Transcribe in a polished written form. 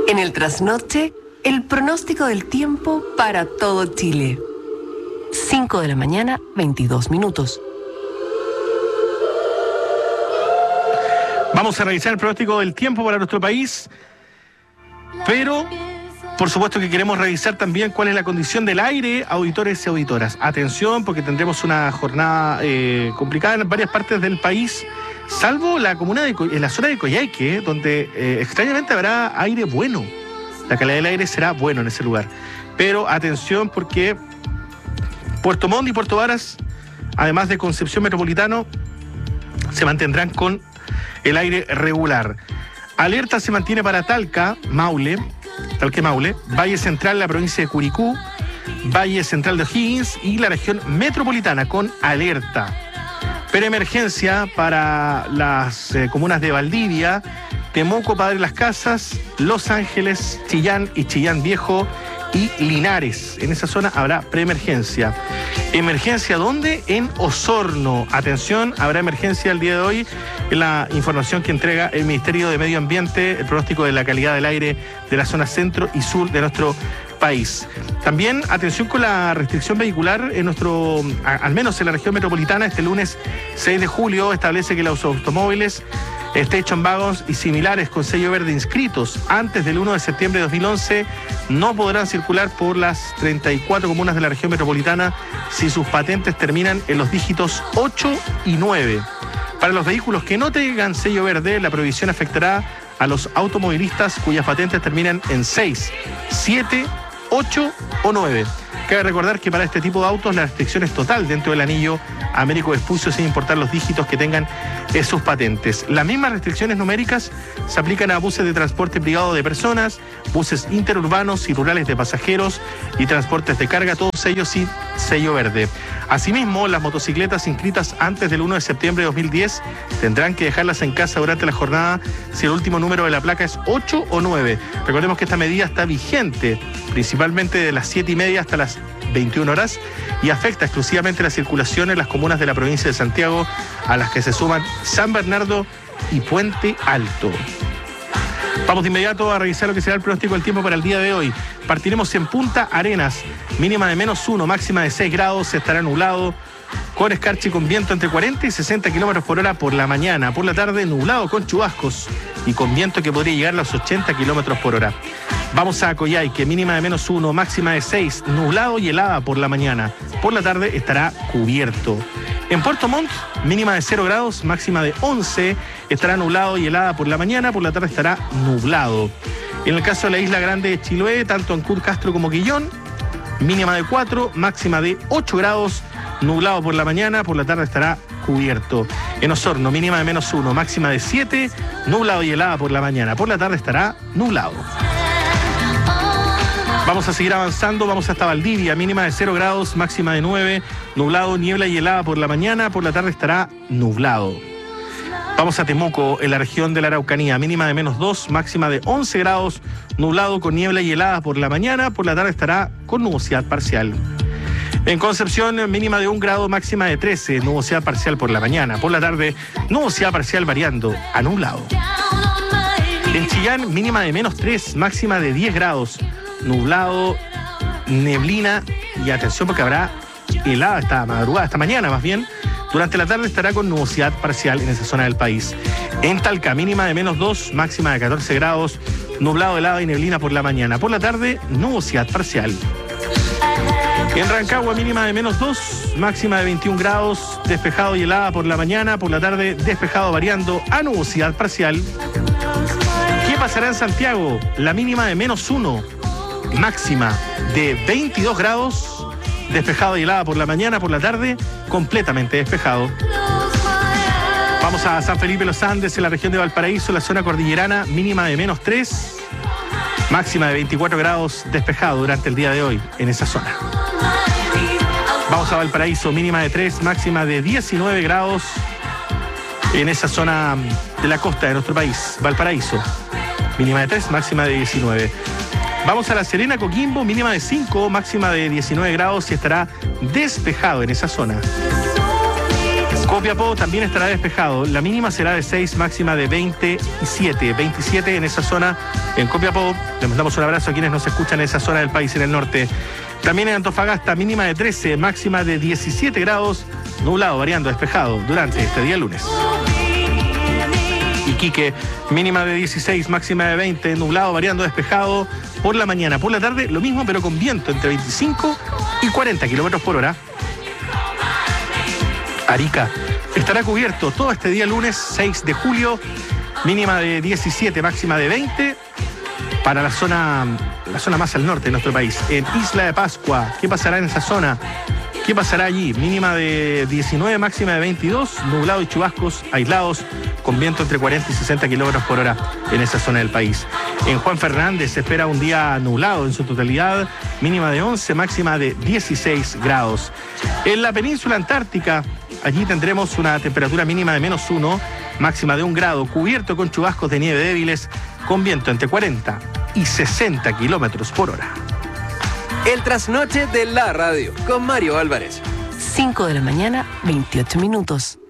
En el trasnoche, el pronóstico del tiempo para todo Chile. 5 de la mañana, 22 minutos. Vamos a revisar el pronóstico del tiempo para nuestro país, pero por supuesto que queremos revisar también cuál es la condición del aire, auditores y auditoras. Atención, porque tendremos una jornada complicada en varias partes del país, salvo la comuna en la zona de Coyhaique, donde extrañamente habrá aire bueno. La calidad del aire será bueno en ese lugar. Pero atención, porque Puerto Montt y Puerto Varas, además de Concepción Metropolitano, se mantendrán con el aire regular. Alerta se mantiene para Talca, Maule, Valle Central, la provincia de Curicú, Valle Central de O'Higgins y la región metropolitana con alerta. Preemergencia para las comunas de Valdivia, Temuco, Padre Las Casas, Los Ángeles, Chillán y Chillán Viejo y Linares. En esa zona habrá preemergencia. ¿Emergencia dónde? En Osorno. Atención, habrá emergencia el día de hoy. En la información que entrega el Ministerio de Medio Ambiente, el pronóstico de la calidad del aire de la zona centro y sur de nuestro país. También atención con la restricción vehicular en nuestro, al menos en la región metropolitana. Este lunes 6 de julio establece que los automóviles Station Wagons y similares con sello verde inscritos antes del 1 de septiembre de 2011 no podrán circular por las 34 comunas de la región metropolitana si sus patentes terminan en los dígitos 8 y 9. Para los vehículos que no tengan sello verde, la prohibición afectará a los automovilistas cuyas patentes terminan en 6, 7, 8 o 9. Cabe recordar que para este tipo de autos la restricción es total dentro del anillo Américo Vespucio, sin importar los dígitos que tengan sus patentes. Las mismas restricciones numéricas se aplican a buses de transporte privado de personas, buses interurbanos y rurales de pasajeros y transportes de carga, todos ellos sin sello verde. Asimismo, las motocicletas inscritas antes del 1 de septiembre de 2010 tendrán que dejarlas en casa durante la jornada si el último número de la placa es 8 o 9. Recordemos que esta medida está vigente principalmente de las 7:30 hasta las 21 horas y afecta exclusivamente la circulación en las comunas de la provincia de Santiago, a las que se suman San Bernardo y Puente Alto. Vamos de inmediato a revisar lo que será el pronóstico del tiempo para el día de hoy. Partiremos en Punta Arenas, mínima de -1, máxima de 6 grados, estará nublado, con escarcha y con viento entre 40 y 60 kilómetros por hora por la mañana. Por la tarde, nublado con chubascos y con viento que podría llegar a los 80 kilómetros por hora. Vamos a Coyhaique, mínima de -1, máxima de 6, nublado y helada por la mañana. Por la tarde estará cubierto. En Puerto Montt, mínima de 0 grados, máxima de 11, estará nublado y helada por la mañana, por la tarde estará nublado. En el caso de la Isla Grande de Chiloé, tanto Ancud, Castro como Quillón, mínima de 4, máxima de 8 grados, nublado por la mañana, por la tarde estará cubierto. En Osorno, mínima de -1, máxima de 7, nublado y helada por la mañana, por la tarde estará nublado. Vamos a seguir avanzando, vamos hasta Valdivia, mínima de 0 grados, máxima de 9, nublado, niebla y helada por la mañana, por la tarde estará nublado. Vamos a Temuco, en la región de la Araucanía, mínima de -2, máxima de 11 grados, nublado con niebla y helada por la mañana, por la tarde estará con nubosidad parcial. En Concepción, mínima de 1 grado, máxima de 13, nubosidad parcial por la mañana, por la tarde, nubosidad parcial variando a nublado. En Chillán, mínima de -3, máxima de 10 grados, nublado, neblina y atención porque habrá helada esta madrugada, esta mañana más bien. Durante la tarde estará con nubosidad parcial en esa zona del país. En Talca, mínima de -2, máxima de 14 grados, nublado, helada y neblina por la mañana. Por la tarde, nubosidad parcial. En Rancagua, mínima de -2, máxima de 21 grados, despejado y helada por la mañana. Por la tarde, despejado variando a nubosidad parcial. ¿Qué pasará en Santiago? La mínima de -1. Máxima de 22 grados, despejado y helada por la mañana, por la tarde, completamente despejado. Vamos a San Felipe Los Andes, en la región de Valparaíso, la zona cordillerana, mínima de -3, máxima de 24 grados, despejado durante el día de hoy en esa zona. Vamos a Valparaíso, mínima de 3, máxima de 19 grados en esa zona de la costa de nuestro país. Valparaíso, mínima de 3, máxima de 19. Vamos a La Serena, Coquimbo, mínima de 5, máxima de 19 grados y estará despejado en esa zona. Copiapó también estará despejado. La mínima será de 6, máxima de 27. 27 en esa zona, en Copiapó. Les mandamos un abrazo a quienes nos escuchan en esa zona del país, en el norte. También en Antofagasta, mínima de 13, máxima de 17 grados, nublado, variando, despejado durante este día lunes. Iquique, mínima de 16, máxima de 20, nublado, variando, despejado por la mañana. Por la tarde, lo mismo, pero con viento entre 25 y 40 kilómetros por hora. Arica estará cubierto todo este día lunes 6 de julio, mínima de 17, máxima de 20, para la zona más al norte de nuestro país. En Isla de Pascua, ¿qué pasará en esa zona? ¿Qué pasará allí? Mínima de 19, máxima de 22, nublado y chubascos aislados, con viento entre 40 y 60 kilómetros por hora en esa zona del país. En Juan Fernández se espera un día nublado en su totalidad, mínima de 11, máxima de 16 grados. En la península antártica, allí tendremos una temperatura mínima de -1, máxima de 1 grado, cubierto con chubascos de nieve débiles, con viento entre 40 y 60 kilómetros por hora. El trasnoche de la radio, con Mario Álvarez. 5 de la mañana, 28 minutos.